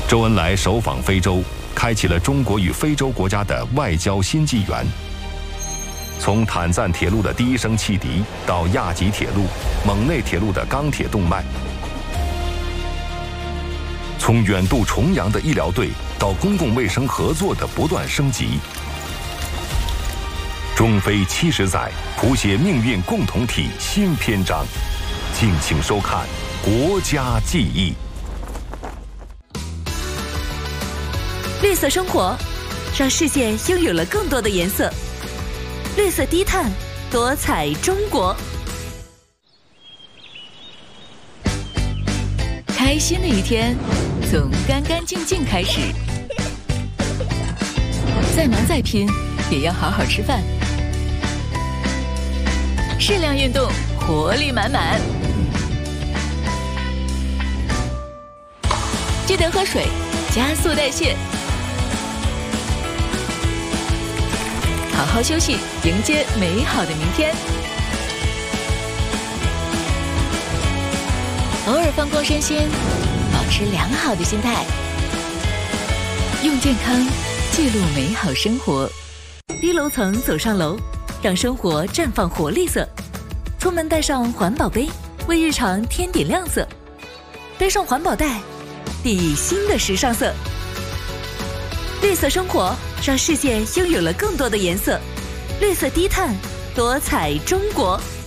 周恩来首访非洲，开启了中国与非洲国家的外交新纪元。从坦赞铁路的第一声汽笛，到亚吉铁路、蒙内铁路的钢铁动脉；从远渡重洋的医疗队，到公共卫生合作的不断升级。中非70载，谱写命运共同体新篇章。敬请收看《国家记忆》。 绿色生活，让世界拥有了更多的颜色。绿色低碳，多彩中国。 开心的一天，从干干净净开始。再忙再拼，也要好好吃饭。适量运动，活力满满。记得喝水，加速代谢。好好休息，迎接美好的明天。偶尔放空身心，保持良好的心态，用健康记录美好生活。 低楼层走上楼，让生活绽放活力色。出门带上环保杯，为日常添点亮色。背上环保袋，砥砺新的时尚色。绿色生活，让世界拥有了更多的颜色。绿色低碳，多彩中国。